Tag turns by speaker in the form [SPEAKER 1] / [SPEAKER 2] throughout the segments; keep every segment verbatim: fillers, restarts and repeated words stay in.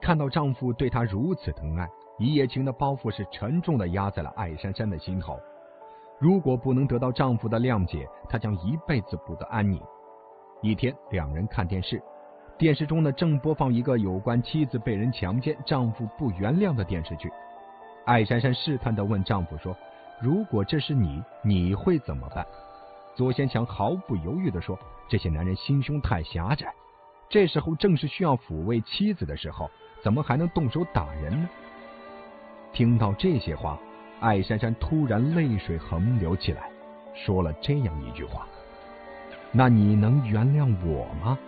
[SPEAKER 1] 看到丈夫对她如此疼爱，一夜情的包袱是沉重的压在了艾珊珊的心头。如果不能得到丈夫的谅解，她将一辈子不得安宁。一天，两人看电视，电视中呢正播放一个有关妻子被人强奸、丈夫不原谅的电视剧。艾珊珊试探地问丈夫说：“如果这是你，你会怎么办？”左贤强毫不犹豫地说：“这些男人心胸太狭窄，这时候正是需要抚慰妻子的时候，怎么还能动手打人呢？”听到这些话，艾珊珊突然泪水横流起来，说了这样一句话：“那你能原谅我吗？”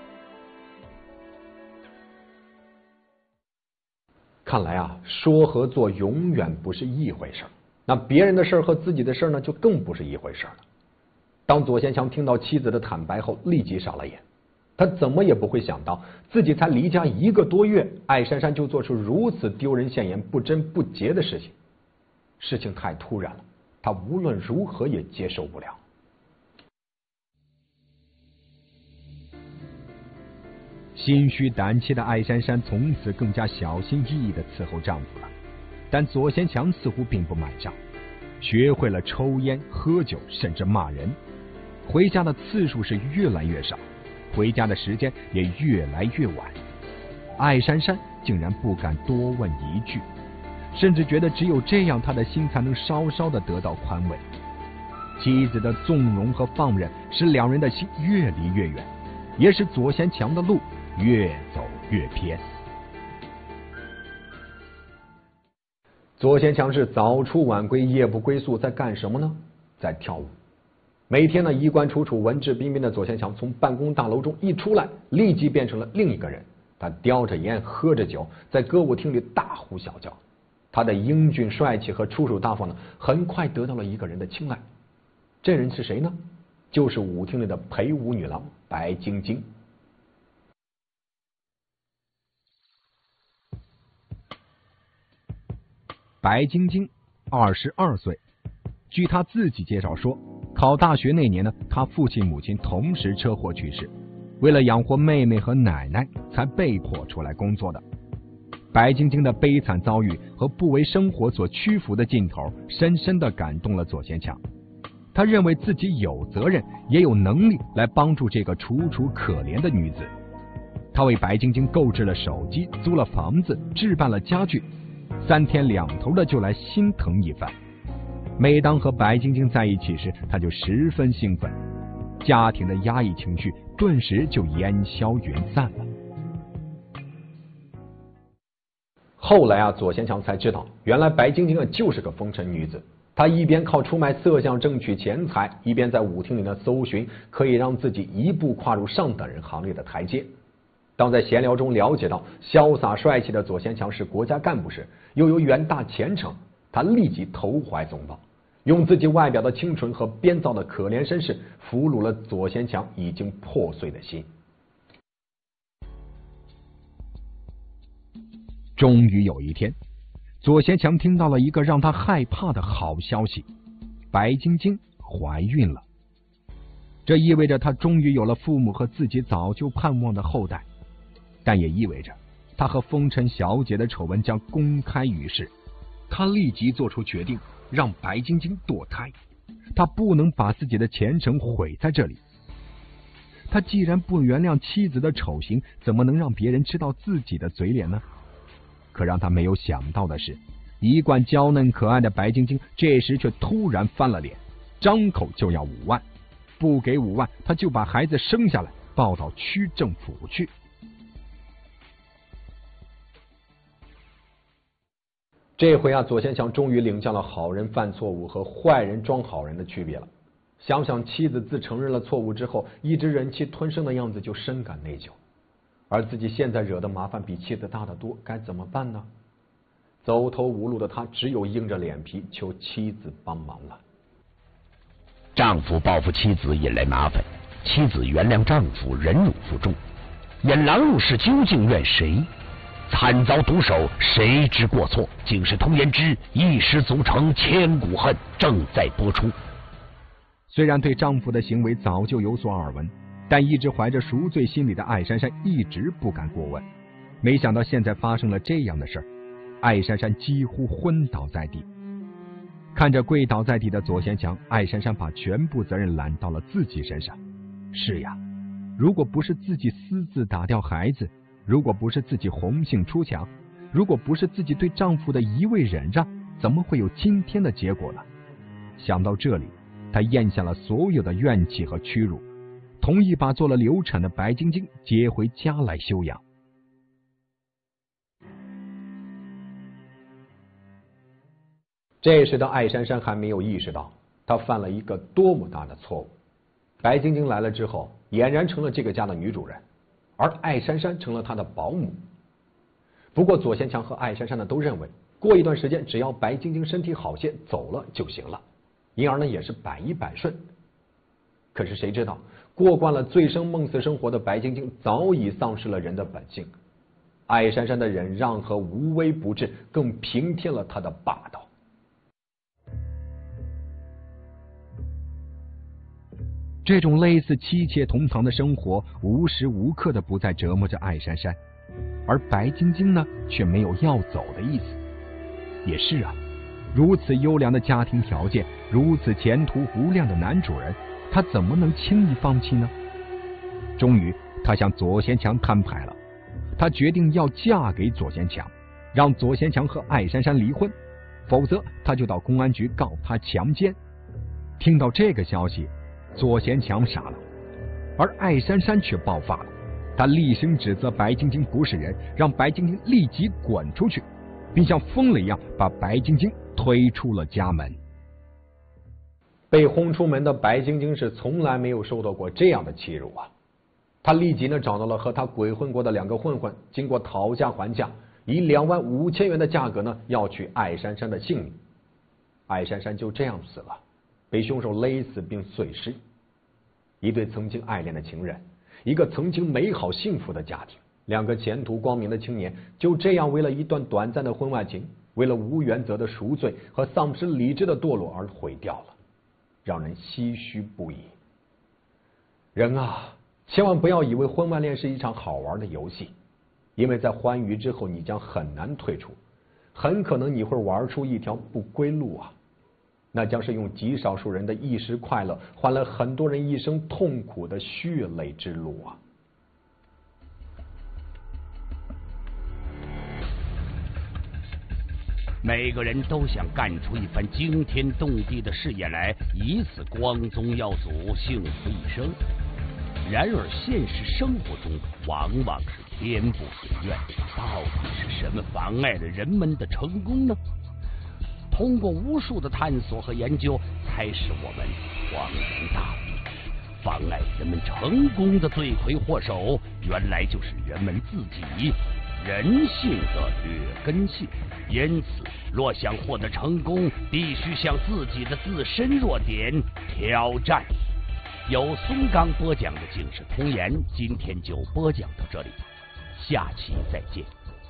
[SPEAKER 2] 看来啊，说和做永远不是一回事儿。那别人的事儿和自己的事儿呢，就更不是一回事儿了。当左贤强听到妻子的坦白后，立即傻了眼。他怎么也不会想到，自己才离家一个多月，艾珊珊就做出如此丢人现眼、不贞不洁的事情。事情太突然了，他无论如何也接受不了。
[SPEAKER 1] 心虚胆怯的艾珊珊从此更加小心翼翼地伺候丈夫了，但左贤强似乎并不买账，学会了抽烟、喝酒，甚至骂人。回家的次数是越来越少，回家的时间也越来越晚。艾珊珊竟然不敢多问一句，甚至觉得只有这样，她的心才能稍稍的得到宽慰。妻子的纵容和放任使两人的心越离越远，也使左贤强的路越走越偏。
[SPEAKER 2] 左贤强是早出晚归，夜不归宿，在干什么呢？在跳舞。每天呢，衣冠楚楚、文质彬彬的左贤强从办公大楼中一出来，立即变成了另一个人。他叼着烟，喝着酒，在歌舞厅里大呼小叫。他的英俊帅气和出手大方呢，很快得到了一个人的青睐。这人是谁呢？就是舞厅里的陪舞女郎白晶晶。
[SPEAKER 1] 白晶晶二十二岁，据她自己介绍说，考大学那年呢，她父亲母亲同时车祸去世，为了养活妹妹和奶奶，才被迫出来工作的。白晶晶的悲惨遭遇和不为生活所屈服的劲头，深深地感动了左贤强。他认为自己有责任，也有能力来帮助这个楚楚可怜的女子。他为白晶晶购置了手机，租了房子，置办了家具，三天两头的就来心疼一番。每当和白晶晶在一起时，他就十分兴奋，家庭的压抑情绪顿时就烟消云散了。
[SPEAKER 2] 后来啊，左贤强才知道，原来白晶晶啊就是个风尘女子。她一边靠出卖色相挣取钱财，一边在舞厅里呢搜寻可以让自己一步跨入上等人行列的台阶。当在闲聊中了解到潇洒帅气的左贤强是国家干部时，又有远大前程，他立即投怀送抱，用自己外表的清纯和编造的可怜身世俘虏了左贤强已经破碎的心。
[SPEAKER 1] 终于有一天，左贤强听到了一个让他害怕的好消息：白晶晶怀孕了。这意味着他终于有了父母和自己早就盼望的后代，但也意味着他和风尘小姐的丑闻将公开于世。他立即做出决定，让白晶晶堕胎。他不能把自己的前程毁在这里。他既然不原谅妻子的丑行，怎么能让别人知道自己的嘴脸呢？可让他没有想到的是，一贯娇嫩可爱的白晶晶这时却突然翻了脸，张口就要五万，不给五万，他就把孩子生下来抱到区政府去。
[SPEAKER 2] 这回啊，左贤强终于领教了好人犯错误和坏人装好人的区别了。想想妻子自承认了错误之后，一直忍气吞声的样子，就深感内疚。而自己现在惹的麻烦比妻子大得多，该怎么办呢？走投无路的他只有硬着脸皮求妻子帮忙了。
[SPEAKER 3] 丈夫报复妻子引来麻烦，妻子原谅丈夫忍辱负重，引狼入室究竟怨谁？惨遭毒手，谁知过错？警世通言之，一失足成千古恨，正在播出。
[SPEAKER 1] 虽然对丈夫的行为早就有所耳闻，但一直怀着赎罪心理的艾珊珊一直不敢过问。 没想到现在发生了这样的事儿，艾珊珊几乎昏倒在地。看着跪倒在地的左贤强，艾珊珊把全部责任揽到了自己身上。是呀，如果不是自己私自打掉孩子，如果不是自己红杏出墙，如果不是自己对丈夫的一味忍让，怎么会有今天的结果呢？想到这里，她咽下了所有的怨气和屈辱，同意把做了流产的白晶晶接回家来休养。
[SPEAKER 2] 这时的艾珊珊还没有意识到她犯了一个多么大的错误。白晶晶来了之后，俨然成了这个家的女主人，而艾珊珊成了她的保姆。不过左贤强和艾珊珊呢都认为，过一段时间只要白晶晶身体好些走了就行了，因而呢也是百依百顺。可是谁知道，过惯了醉生梦死生活的白晶晶早已丧失了人的本性，艾珊珊的忍让和无微不至更平添了她的霸道。
[SPEAKER 1] 这种类似妻妾同堂的生活无时无刻的不再折磨着艾珊珊，而白晶晶呢却没有要走的意思。也是啊，如此优良的家庭条件，如此前途无量的男主人，她怎么能轻易放弃呢？终于她向左贤强摊牌了，她决定要嫁给左贤强，让左贤强和艾珊珊离婚，否则她就到公安局告他强奸。听到这个消息，左贤强傻了，而艾珊珊却爆发了。她厉声指责白晶晶不是人，让白晶晶立即滚出去，并像疯了一样把白晶晶推出了家门。
[SPEAKER 2] 被轰出门的白晶晶是从来没有受到过这样的欺辱啊！她立即呢找到了和她鬼混过的两个混混，经过讨价还价，以两万五千元的价格呢要取艾珊珊的性命。艾珊珊就这样死了，被凶手勒死并碎尸。一对曾经爱恋的情人，一个曾经美好幸福的家庭，两个前途光明的青年，就这样为了一段短暂的婚外情，为了无原则的赎罪和丧失理智的堕落而毁掉了，让人唏嘘不已。人啊，千万不要以为婚外恋是一场好玩的游戏，因为在欢愉之后你将很难退出，很可能你会玩出一条不归路啊！那将是用极少数人的一时快乐换了很多人一生痛苦的血泪之路啊！
[SPEAKER 3] 每个人都想干出一番惊天动地的事业来，以此光宗耀祖，幸福一生。然而现实生活中往往是天不遂愿，到底是什么妨碍了人们的成功呢？通过无数的探索和研究，才使我们恍然大悟，妨碍人们成功的罪魁祸首，原来就是人们自己人性的劣根性。因此，若想获得成功，必须向自己的自身弱点挑战。由松冈播讲的警世通言，今天就播讲到这里，下期再见。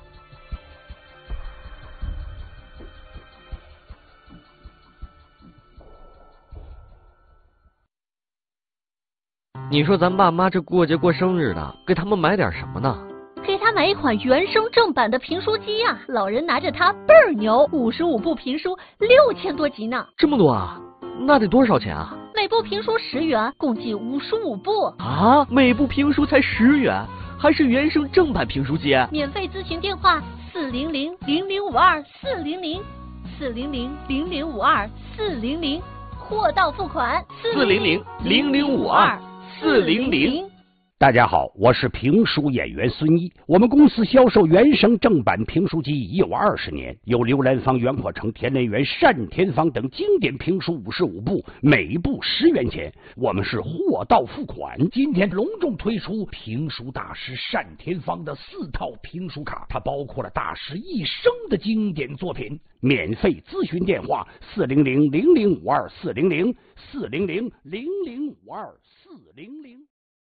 [SPEAKER 4] 你说咱爸妈这过节过生日的，给他们买点什么呢？
[SPEAKER 5] 给他买一款原声正版的评书机啊！老人拿着它倍儿牛，五十五部评书，六千多集呢。
[SPEAKER 4] 这么多啊？那得多少钱啊？
[SPEAKER 5] 每部评书十元，共计五十五部
[SPEAKER 4] 啊！每部评书才十元，还是原声正版评书机？
[SPEAKER 5] 免费咨询电话：四零零零零五二四零零四零零零零五二四零零，货到付款
[SPEAKER 4] 四零零零零五二四零零。
[SPEAKER 3] 大家好，我是评书演员孙一。我们公司销售原声正版评书机已有二十年，有刘兰芳、袁阔成、田连元、单田芳等经典评书五十五部，每部十元钱。我们是货到付款。今天隆重推出评书大师单田芳的四套评书卡，它包括了大师一生的经典作品。免费咨询电话：四零零零零五二四零零四零零零零五二四零零。